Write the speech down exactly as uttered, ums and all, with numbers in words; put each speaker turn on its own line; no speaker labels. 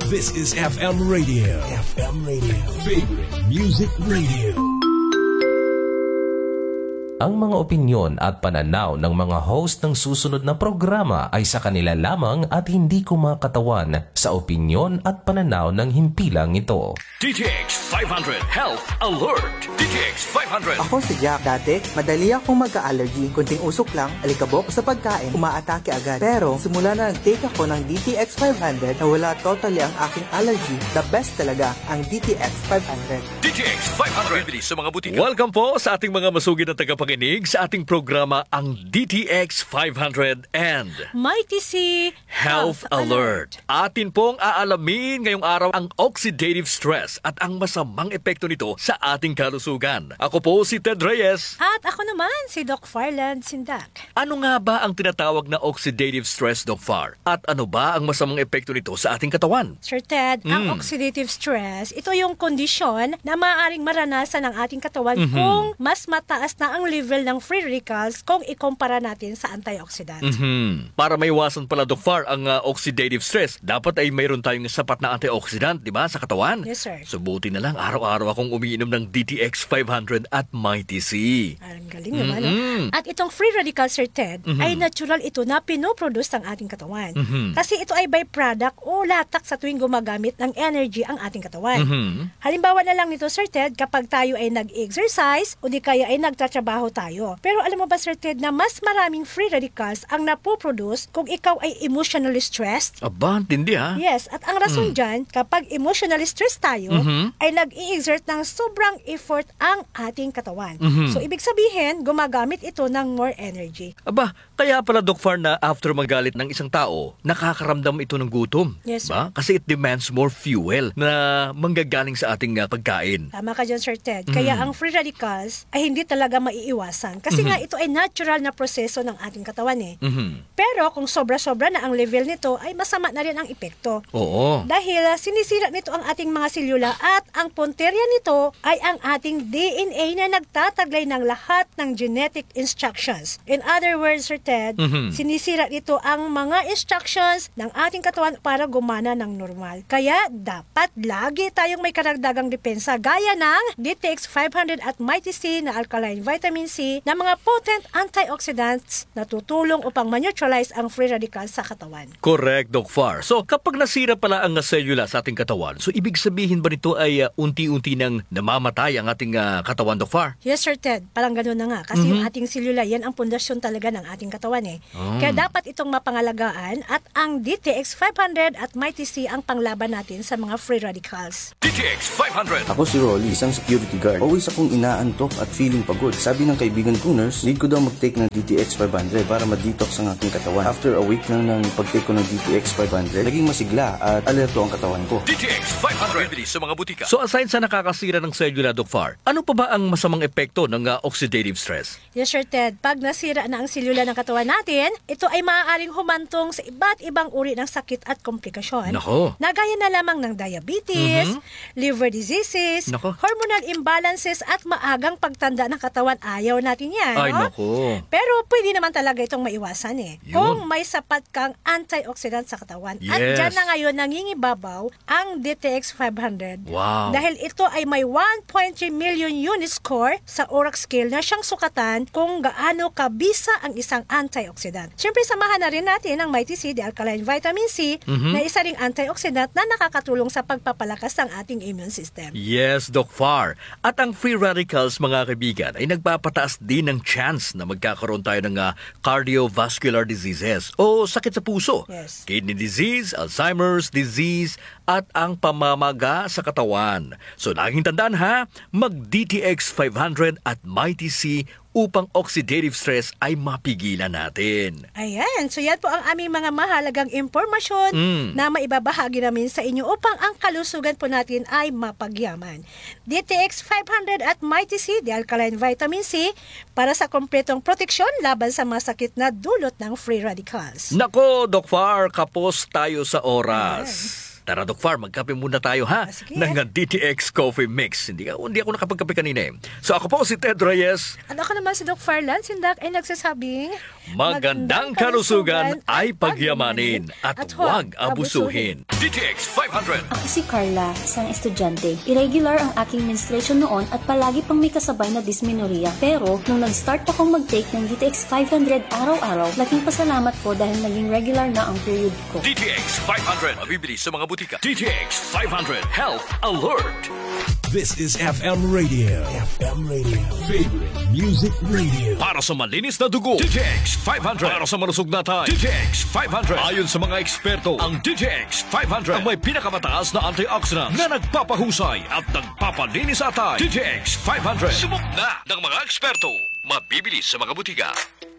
This is F M Radio. F M Radio. Favorite Music Radio.
Ang mga opinyon at pananaw ng mga host ng susunod na programa ay sa kanila lamang at hindi kumakatawan sa opinyon at pananaw ng himpilang ito.
D T X five hundred Health Alert! D T X five hundred.
Ako si Jack. Dati, madali akong magka-allergy. Kunting usok lang, alikabok sa pagkain, umaatake agad. Pero, simula na nag-take ako ng D T X five hundred, nawala totally ang aking allergy. The best talaga, ang D T X five hundred.
D T X five hundred. Bibili sa mga butika. Welcome po sa ating mga masugid na tagapakinig sa ating programa, ang D T X five hundred and
Mighty C
Health, Health Alert. Alert. Atin pong aalamin ngayong araw ang oxidative stress at ang masamang epekto nito sa ating kalusugan. Ako po si Ted Reyes.
At ako naman si Doc Farland Sindak.
Ano nga ba ang tinatawag na oxidative stress, Doc Far? At ano ba ang masamang epekto nito sa ating katawan?
Sir Ted, mm. ang oxidative stress, ito yung kondisyon na maaaring maranasan ng ating katawan mm-hmm. kung mas mataas na ang level ng free radicals kung ikumpara natin sa antioxidant.
Mm-hmm. Para maiwasan pala, Doc Far, ang uh, oxidative stress, dapat ay mayroon tayong sapat na antioxidant, di ba, sa katawan?
Yes, sir.
So buti na lang, araw-araw akong umiinom ng D T X five hundred at Mighty C.
Ang galing naman. Mm-hmm. No? At itong free radicals, Sir Ted, mm-hmm. ay natural ito na pinoproduce ng ating katawan. Mm-hmm. Kasi ito ay byproduct o latak sa tuwing gumagamit ng energy ang ating katawan. Mm-hmm. Halimbawa na lang nito, Sir Ted, kapag tayo ay nag-exercise o di kaya ay nagtatrabaho tayo. Pero alam mo ba, Sir Ted, na mas maraming free radicals ang napoproduce kung ikaw ay emotionally stressed?
Aba, hindi ha?
Yes, at ang rason mm. dyan, kapag emotionally stressed tayo, mm-hmm. ay nag-i-exert ng sobrang effort ang ating katawan. Mm-hmm. So, ibig sabihin, gumagamit ito ng more energy.
Aba, kaya pala, Doc Far, na after magalit ng isang tao, nakakaramdam ito ng gutom.
Yes, sir.
Ba? Kasi it demands more fuel na manggagaling sa ating uh, pagkain.
Tama ka dyan, Sir Ted. Mm-hmm. Kaya ang free radicals ay hindi talaga maiiwasan. Kasi mm-hmm. nga, ito ay natural na proseso ng ating katawan eh. Mm-hmm. Pero kung sobra-sobra na ang level nito, ay masama na rin ang epekto.
Oo.
Dahil uh, sinisira nito ang ating mga selula at ang punterya nito ay ang ating D N A na nagtataglay ng lahat ng genetic instructions. In other words, Sir Ted, mm-hmm. sinisira nito ang mga instructions ng ating katawan para gumana ng normal. Kaya dapat lagi tayong may karagdagang depensa gaya ng D T X five hundred at Mighty C na alkaline vitamin C na mga potent antioxidants na tutulong upang ma-neutralize ang free radicals sa katawan.
Correct, Doc Far. So, kapag nasira pala ang selula sa ating katawan, so ibig sabihin ba nito ay uh, unti-unti nang namamatay ang ating uh, katawan, Doc Far?
Yes, Sir Ted. Parang gano'n na nga. Kasi mm-hmm. yung ating selula, yan ang pundasyon talaga ng ating katawan eh. Mm. Kaya dapat itong mapangalagaan at ang D T X five hundred at Mighty C ang panglaban natin sa mga free radicals.
D T X five hundred.
Ako si Rolly, isang security guard. Always akong inaantok at feeling pagod. Sabi ng kaibigan kong nurse, need ko daw mag-take ng D T X five hundred para ma-detox ang aking katawan. After a week lang ng pag-take ko ng D T X five hundred, naging masigla at alerto ang katawan ko.
D T X five hundred. Bibili sa mga butika. So aside sa nakakasira ng selula, Doc Far, ano pa ba ang masamang epekto ng uh, oxidative stress?
Yes, Sir Ted. Pag nasira na ang selula ng katawan natin, ito ay maaaring humantong sa iba't ibang uri ng sakit at komplikasyon.
Nako.
Na gaya na lamang ng diabetes, mm-hmm. liver diseases,
Nako.
hormonal imbalances at maagang pagtanda ng katawan. Ayaw natin yan.
Ay,
no?
nako.
Pero pwede naman talaga itong maiwasan eh.
Yun.
Kung may sapat kang antioxidant sa katawan.
Yes.
At dyan na ngayon nangingibabaw ang D T X five hundred.
Wow.
Dahil ito ay may one point three million unit score sa O R A C scale na siyang sukatan kung gaano kabisa ang isang antioxidant. Siyempre, samahan na rin natin ang Mighty C, the alkaline vitamin C, mm-hmm. na isa ring antioxidant na nakakatulong sa pagpapalakas ng ating immune system.
Yes, Doc Far. At ang free radicals, mga kaibigan, ay nagpapataas din ng chance na magkakaroon tayo ng uh, cardiovascular diseases o sakit sa puso,
yes.
kidney disease, Alzheimer's disease, at ang pamamaga sa katawan. So, laging tandaan ha, mag-D T X five hundred at Mighty C upang oxidative stress ay mapigilan natin.
Ayan. So yan po ang aming mga mahalagang impormasyon mm. na maibabahagi namin sa inyo upang ang kalusugan po natin ay mapagyaman. D T X five hundred at Mighty C, the alkaline vitamin C, para sa kompletong proteksyon laban sa mga sakit na dulot ng free radicals.
Nako, Doc Far, kapos tayo sa oras. Ayan. Tara, Doc Far, magkape muna tayo, ha?
Ah, sige.
Ng D T X Coffee Mix. Hindi, ka, hindi ako nakapagkape kanina eh. So ako po si Ted Reyes.
At ako naman si Doc Farlan, sindak ay nagsasabing,
Magandang kalusugan ay pagyamanin at huwag abusuhin. D T X five hundred.
Ako si Carla, isang estudyante. Irregular ang aking menstruation noon at palagi pang may kasabay na dysmenorrhea. Pero nung nag-start akong mag-take ng D T X five hundred araw-araw, laking pasalamat ko dahil naging regular na ang period ko.
D T X five hundred. Mabibili sa mga butika. D T X five hundred. Health Alert.
This is F M Radio. F M Radio. Favorite Music Radio.
Para sa malinis na dugo, D T X five hundred. Para sa malusog na tayo, D T X five hundred. Ayon sa mga eksperto, ang D T X five hundred ang may pinakamataas na antioxidants na nagpapahusay at nagpapalinis sa atay. D T X five hundred. Subok na ng mga eksperto. Mabibili sa mga butika.